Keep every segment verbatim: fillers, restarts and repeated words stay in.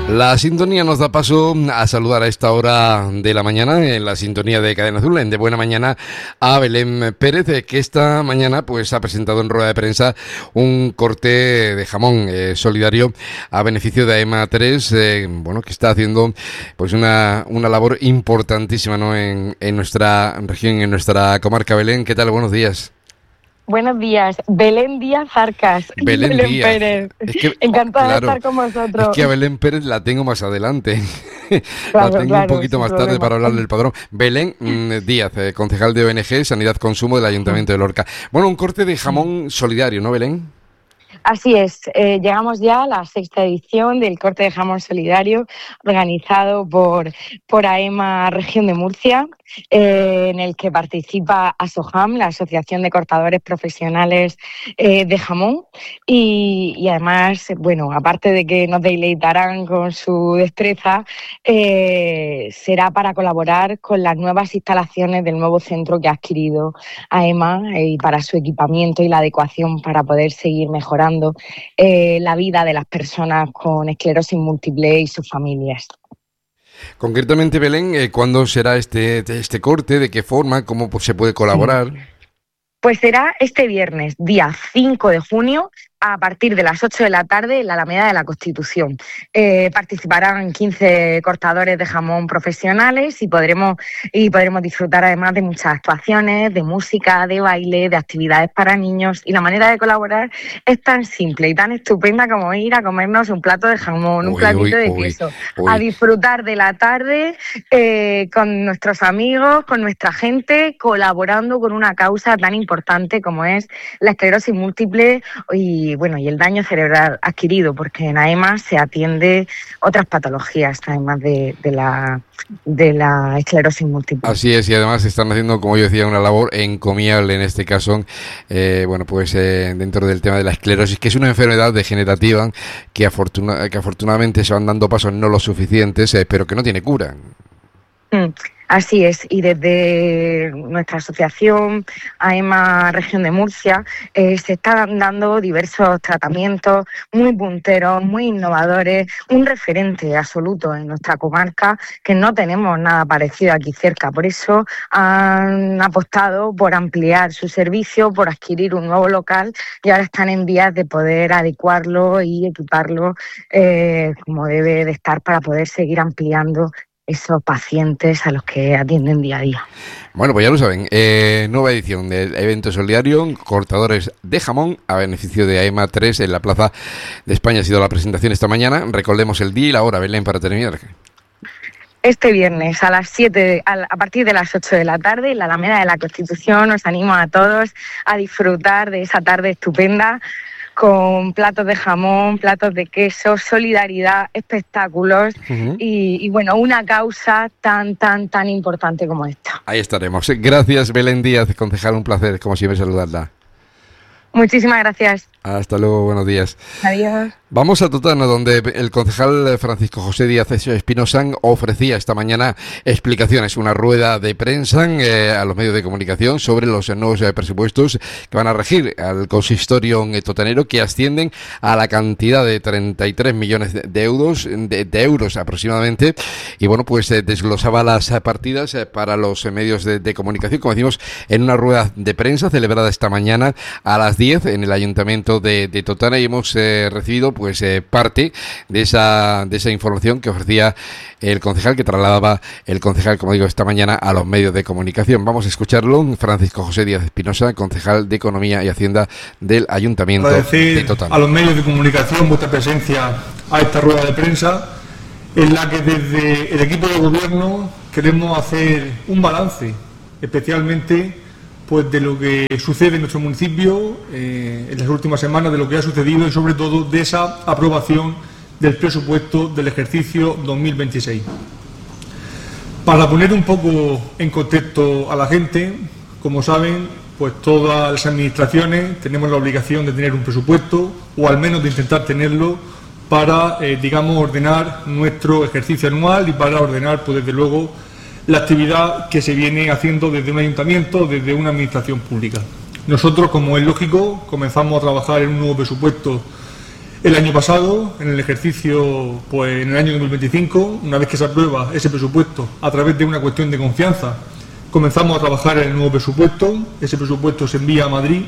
La sintonía nos da paso a saludar a esta hora de la mañana, en la sintonía de Cadena Azul, en De Buena Mañana, a Belén Pérez, que esta mañana pues ha presentado en rueda de prensa un corte de jamón eh, solidario a beneficio de A E M A tres, eh, bueno, que está haciendo pues una, una labor importantísima, ¿no?, en, en nuestra región, en nuestra comarca. Belén, ¿qué tal? Buenos días. Buenos días, Belén Díaz Arcas. Belén, Belén Díaz. Pérez. Es que, encantada claro, de estar con vosotros. Es que a Belén Pérez la tengo más adelante. Claro, la tengo claro, un poquito más problema. tarde para hablar del padrón. Belén mm, Díaz, eh, concejal de O N G, Sanidad Consumo del Ayuntamiento de Lorca. Bueno, un corte de jamón solidario, ¿no, Belén? Así es, eh, llegamos ya a la sexta edición del corte de jamón solidario organizado por, por A E M A Región de Murcia, eh, en el que participa ASOJAM, la Asociación de Cortadores Profesionales eh, de Jamón, y, y además, bueno, aparte de que nos deleitarán con su destreza, eh, será para colaborar con las nuevas instalaciones del nuevo centro que ha adquirido A E M A y para su equipamiento y la adecuación para poder seguir mejorando Eh, la vida de las personas con esclerosis múltiple y sus familias. Concretamente, Belén, eh, ¿cuándo será este, este corte? ¿De qué forma? ¿Cómo pues, se puede colaborar? Sí. Pues será este viernes, día cinco de junio, a partir de las ocho de la tarde en la Alameda de la Constitución. Eh, participarán quince cortadores de jamón profesionales y podremos, y podremos disfrutar además de muchas actuaciones, de música, de baile, de actividades para niños. Y la manera de colaborar es tan simple y tan estupenda como ir a comernos un plato de jamón, uy, un platito uy, de uy, queso, uy. a disfrutar de la tarde eh, con nuestros amigos, con nuestra gente, colaborando con una causa tan importante como es la esclerosis múltiple y Y bueno, y el daño cerebral adquirido, porque en A E M A se atiende otras patologías, además de, de la de la esclerosis múltiple. Así es, y además están haciendo, como yo decía, una labor encomiable en este caso, eh, bueno, pues eh, dentro del tema de la esclerosis, que es una enfermedad degenerativa que, afortuna, que afortunadamente se van dando pasos no lo suficientes, eh, pero que no tiene cura. Mm. Así es, y desde nuestra asociación A E M A Región de Murcia eh, se están dando diversos tratamientos muy punteros, muy innovadores, un referente absoluto en nuestra comarca, que no tenemos nada parecido aquí cerca. Por eso han apostado por ampliar su servicio, por adquirir un nuevo local y ahora están en vías de poder adecuarlo y equiparlo eh, como debe de estar para poder seguir ampliando esos pacientes a los que atienden día a día. Bueno, pues ya lo saben, eh, nueva edición del evento solidario, cortadores de jamón a beneficio de A E M A tres en la Plaza de España. Ha sido la presentación esta mañana. Recordemos el día y la hora, Belén, para terminar. Este viernes a las siete, a partir de las ocho de la tarde, en la Alameda de la Constitución, os animo a todos a disfrutar de esa tarde estupenda, con platos de jamón, platos de queso, solidaridad, espectáculos uh-huh. y, y, bueno, una causa tan, tan, tan importante como esta. Ahí estaremos. Gracias, Belén Díaz, concejal, un placer, como siempre, saludarla. Muchísimas gracias. Hasta luego, buenos días. Adiós. Vamos a Totana, donde el concejal Francisco José Díaz Espinosa ofrecía esta mañana explicaciones, una rueda de prensa eh, a los medios de comunicación sobre los nuevos eh, presupuestos que van a regir al consistorio totanero, que ascienden a la cantidad de treinta y tres millones de euros, de, de euros aproximadamente, y bueno, pues eh, desglosaba las partidas eh, para los eh, medios de, de comunicación, como decimos, en una rueda de prensa celebrada esta mañana a las diez en el Ayuntamiento de, de Totana, y hemos eh, recibido pues eh, parte de esa de esa información que ofrecía el concejal, que trasladaba el concejal, como digo, esta mañana a los medios de comunicación. Vamos a escucharlo. Francisco José Díaz Espinosa, concejal de Economía y Hacienda del Ayuntamiento Agradecer de Totana. A los medios de comunicación vuestra presencia a esta rueda de prensa, en la que desde el equipo de gobierno queremos hacer un balance, especialmente pues de lo que sucede en nuestro municipio eh, en las últimas semanas, de lo que ha sucedido y sobre todo de esa aprobación del presupuesto del ejercicio dos mil veintiséis. Para poner un poco en contexto a la gente, como saben, pues todas las administraciones tenemos la obligación de tener un presupuesto, o al menos de intentar tenerlo, para, eh, digamos, ordenar nuestro ejercicio anual y para ordenar, pues desde luego, la actividad que se viene haciendo desde un ayuntamiento, desde una administración pública. Nosotros, como es lógico, comenzamos a trabajar en un nuevo presupuesto El año pasado, en el ejercicio, pues en el año dos mil veinticinco, una vez que se aprueba ese presupuesto a través de una cuestión de confianza, comenzamos a trabajar en el nuevo presupuesto. Ese presupuesto se envía a Madrid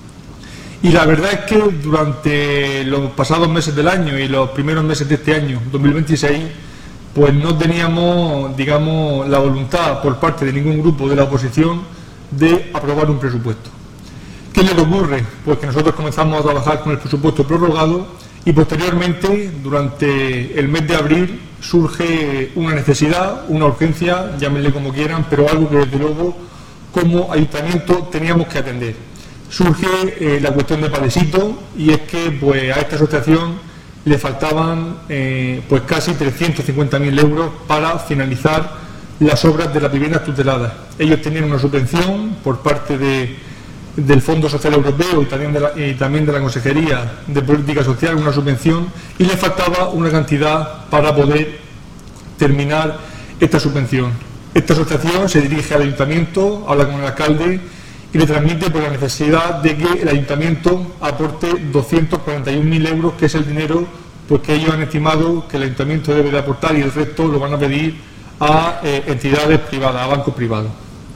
y la verdad es que durante los pasados meses del año y los primeros meses de este año, dos mil veintiséis, pues no teníamos, digamos, la voluntad por parte de ningún grupo de la oposición de aprobar un presupuesto. ¿Qué es lo que ocurre? Pues que nosotros comenzamos a trabajar con el presupuesto prorrogado y posteriormente, durante el mes de abril, surge una necesidad, una urgencia, llámenle como quieran, pero algo que desde luego como ayuntamiento teníamos que atender. Surge eh, la cuestión de Padesito y es que pues a esta asociación le faltaban eh, pues casi trescientos cincuenta mil euros para finalizar las obras de las viviendas tuteladas. Ellos tenían una subvención por parte de del Fondo Social Europeo y también, de la, y también de la Consejería de Política Social, una subvención, y le faltaba una cantidad para poder terminar esta subvención. Esta asociación se dirige al Ayuntamiento, habla con el alcalde y le transmite por la necesidad de que el Ayuntamiento aporte doscientos cuarenta y un mil euros, que es el dinero pues, que ellos han estimado que el Ayuntamiento debe de aportar, y el resto lo van a pedir a eh, entidades privadas, a bancos privados.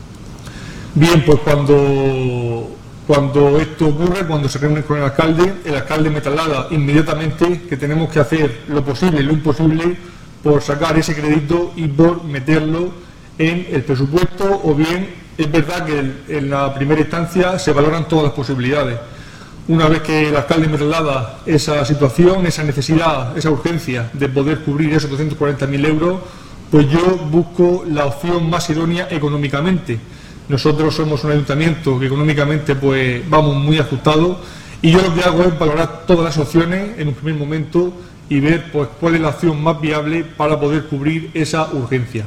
Bien, pues cuando, cuando esto ocurre, cuando se reúne con el alcalde, el alcalde me traslada inmediatamente que tenemos que hacer lo posible y lo imposible por sacar ese crédito y por meterlo en el presupuesto, o bien es verdad que en la primera instancia se valoran todas las posibilidades. Una vez que el alcalde me traslada esa situación, esa necesidad, esa urgencia de poder cubrir esos doscientos cuarenta mil euros, pues yo busco la opción más idónea económicamente. Nosotros somos un ayuntamiento que económicamente pues vamos muy ajustados, y yo lo que hago es valorar todas las opciones en un primer momento y ver pues cuál es la opción más viable para poder cubrir esa urgencia.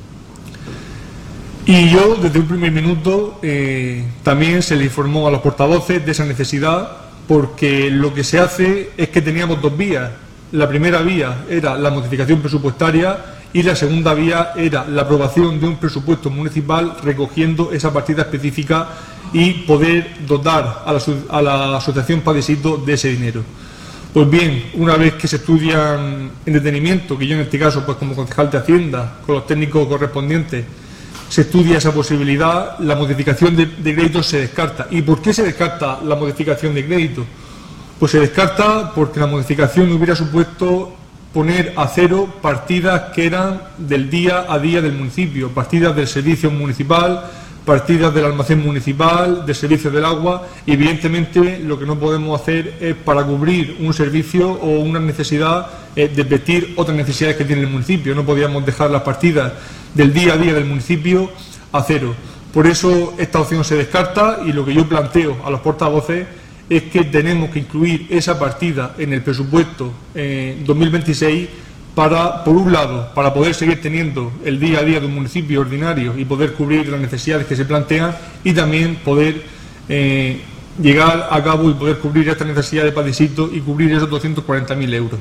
Y yo desde un primer minuto eh, también se le informó a los portavoces de esa necesidad, porque lo que se hace es que teníamos dos vías. La primera vía era la modificación presupuestaria y la segunda vía era la aprobación de un presupuesto municipal recogiendo esa partida específica y poder dotar a la, a la asociación Padesito de ese dinero. Pues bien, una vez que se estudian en detenimiento, que yo en este caso pues como concejal de Hacienda, con los técnicos correspondientes, se estudia esa posibilidad, la modificación de, de crédito se descarta. ¿Y por qué se descarta la modificación de crédito? Pues se descarta porque la modificación hubiera supuesto poner a cero partidas que eran del día a día del municipio, partidas del servicio municipal, partidas del almacén municipal, del servicio del agua, y evidentemente lo que no podemos hacer es, para cubrir un servicio o una necesidad, eh, desvestir otras necesidades que tiene el municipio. No podíamos dejar las partidas del día a día del municipio a cero. Por eso esta opción se descarta, y lo que yo planteo a los portavoces es que tenemos que incluir esa partida en el presupuesto eh, dos mil veintiséis para, por un lado, para poder seguir teniendo el día a día de un municipio ordinario y poder cubrir las necesidades que se plantean, y también poder eh, llegar a cabo y poder cubrir esta necesidad de Padesito y cubrir esos doscientos cuarenta mil euros.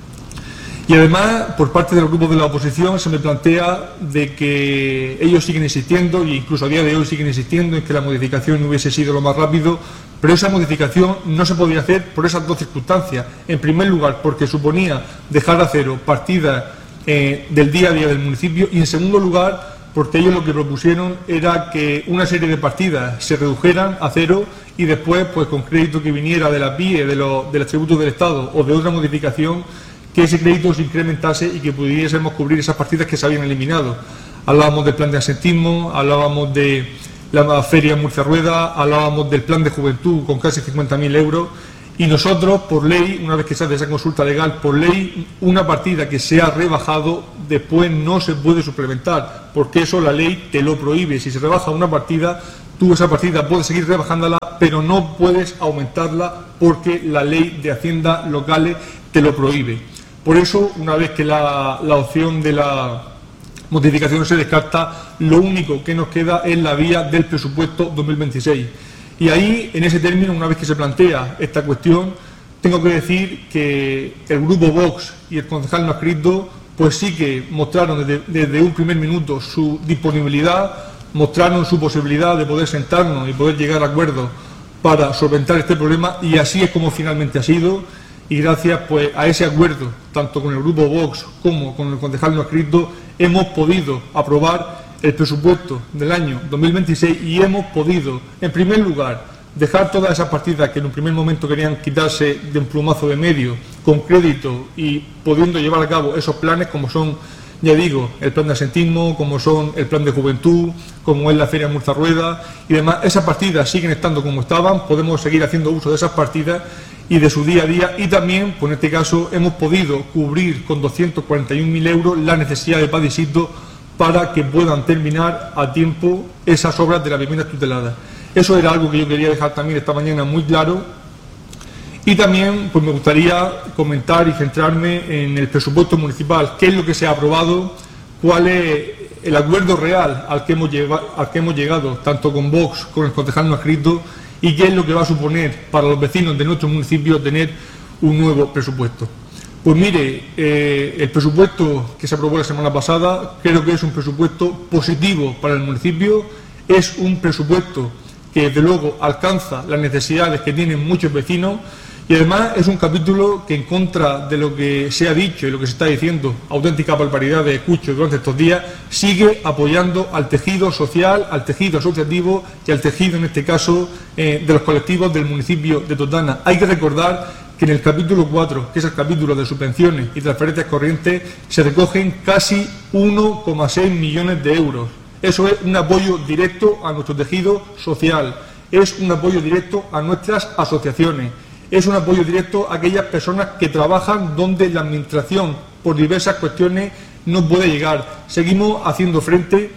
Y además, por parte de los grupos de la oposición, se me plantea de que ellos siguen insistiendo, e incluso a día de hoy siguen insistiendo, en que la modificación no hubiese sido lo más rápido, pero esa modificación no se podía hacer por esas dos circunstancias. En primer lugar, porque suponía dejar a cero partidas eh, del día a día del municipio, y en segundo lugar, porque ellos lo que propusieron era que una serie de partidas se redujeran a cero y después, pues con crédito que viniera de la P I E, de, lo, de los tributos del Estado o de otra modificación, que ese crédito se incrementase y que pudiésemos cubrir esas partidas que se habían eliminado. Hablábamos del plan de asentismo, hablábamos de la feria Murcia Rueda, hablábamos del plan de juventud con casi cincuenta mil euros, y nosotros, por ley, una vez que se hace esa consulta legal, por ley, una partida que se ha rebajado después no se puede suplementar, porque eso la ley te lo prohíbe. Si se rebaja una partida, tú esa partida puedes seguir rebajándola, pero no puedes aumentarla porque la ley de Hacienda locales te lo prohíbe. Por eso, una vez que la, la opción de la modificación se descarta, lo único que nos queda es la vía del presupuesto dos mil veintiséis. Y ahí, en ese término, una vez que se plantea esta cuestión, tengo que decir que el grupo Vox y el concejal no adscrito, pues sí que mostraron desde, desde un primer minuto su disponibilidad, mostraron su posibilidad de poder sentarnos y poder llegar a acuerdos para solventar este problema, y así es como finalmente ha sido. y gracias pues a ese acuerdo, tanto con el grupo Vox como con el concejal no adscrito, hemos podido aprobar el presupuesto del año dos mil veintiséis y hemos podido, en primer lugar, dejar todas esas partidas que en un primer momento querían quitarse de un plumazo de medio, con crédito y pudiendo llevar a cabo esos planes como son, ya digo, el plan de asentismo, como son el plan de juventud, como es la Feria Murcia Rueda y demás. Esas partidas siguen estando como estaban, podemos seguir haciendo uso de esas partidas y de su día a día, y también, pues en este caso, hemos podido cubrir con doscientos cuarenta y un mil euros la necesidad de Padisito para que puedan terminar a tiempo esas obras de las viviendas tuteladas. Eso era algo que yo quería dejar también esta mañana muy claro. Y también pues me gustaría comentar y centrarme en el presupuesto municipal, qué es lo que se ha aprobado, cuál es el acuerdo real al que hemos, lleva, al que hemos llegado, tanto con Vox, con el concejal no adscrito, y qué es lo que va a suponer para los vecinos de nuestro municipio tener un nuevo presupuesto. Pues mire, eh, el presupuesto que se aprobó la semana pasada creo que es un presupuesto positivo para el municipio, es un presupuesto que desde luego alcanza las necesidades que tienen muchos vecinos y además es un capítulo que, en contra de lo que se ha dicho y lo que se está diciendo, auténtica barbaridad de escucho durante estos días, sigue apoyando al tejido social, al tejido asociativo y al tejido, en este caso, eh, de los colectivos del municipio de Totana. Hay que recordar que en el capítulo cuatro, que es el capítulo de subvenciones y transferencias corrientes, se recogen casi uno coma seis millones de euros. Eso es un apoyo directo a nuestro tejido social, es un apoyo directo a nuestras asociaciones, es un apoyo directo a aquellas personas que trabajan donde la Administración, por diversas cuestiones, no puede llegar. Seguimos haciendo frente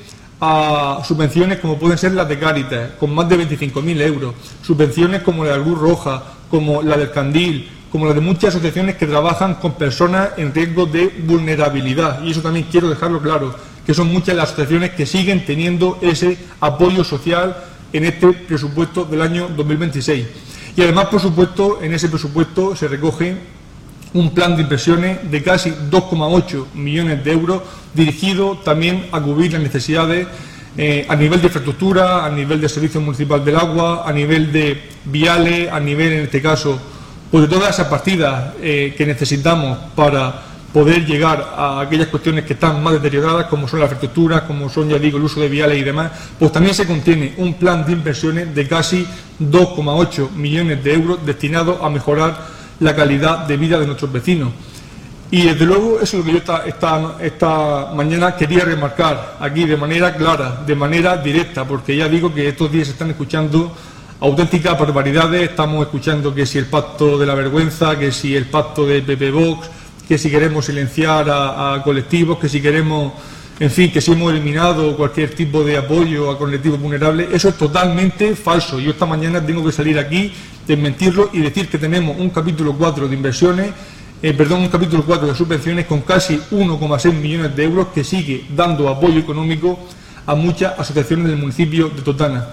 a subvenciones como pueden ser las de Cáritas, con más de veinticinco mil euros, subvenciones como la de Cruz Roja, como la del Candil, como la de muchas asociaciones que trabajan con personas en riesgo de vulnerabilidad. Y eso también quiero dejarlo claro, que son muchas las asociaciones que siguen teniendo ese apoyo social en este presupuesto del año dos mil veintiséis. Y además, por supuesto, en ese presupuesto se recoge un plan de inversiones de casi dos coma ocho millones de euros, dirigido también a cubrir las necesidades eh, a nivel de infraestructura, a nivel de servicio municipal del agua, a nivel de viales, a nivel, en este caso, pues de todas esas partidas eh, que necesitamos para poder llegar a aquellas cuestiones que están más deterioradas, como son las infraestructuras, como son, ya digo, el uso de viales y demás. Pues también se contiene un plan de inversiones de casi dos coma ocho millones de euros destinado a mejorar la calidad de vida de nuestros vecinos. Y desde luego eso es lo que yo esta, esta, esta mañana quería remarcar aquí de manera clara, de manera directa, porque ya digo que estos días se están escuchando auténticas barbaridades. Estamos escuchando que si el pacto de la vergüenza, que si el pacto de P P Vox, que si queremos silenciar a, a colectivos, que si queremos, en fin, que si hemos eliminado cualquier tipo de apoyo a colectivos vulnerables. Eso es totalmente falso. Yo esta mañana tengo que salir aquí, desmentirlo y decir que tenemos un capítulo cuatro de inversiones, eh, perdón, un capítulo cuatro de subvenciones con casi uno coma seis millones de euros que sigue dando apoyo económico a muchas asociaciones del municipio de Totana.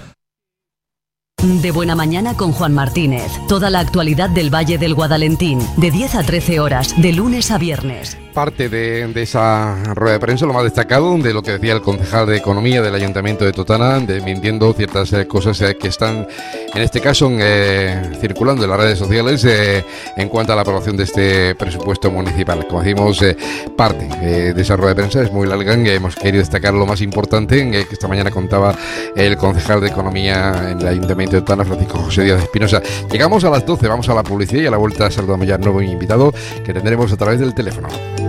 De Buena Mañana con Juan Martínez. Toda la actualidad del Valle del Guadalentín, de diez a trece horas, de lunes a viernes. Parte de, de esa rueda de prensa, lo más destacado de lo que decía el concejal de Economía del Ayuntamiento de Totana, desmintiendo ciertas eh, cosas eh, que están, en este caso, eh, circulando en las redes sociales eh, en cuanto a la aprobación de este presupuesto municipal. Como decimos, eh, parte eh, de esa rueda de prensa es muy larga, eh, hemos querido destacar lo más importante eh, que esta mañana contaba el concejal de Economía en el Ayuntamiento de Totana, Francisco José Díaz Espinosa. Llegamos a las doce, vamos a la publicidad y a la vuelta saludamos ya al nuevo invitado que tendremos a través del teléfono.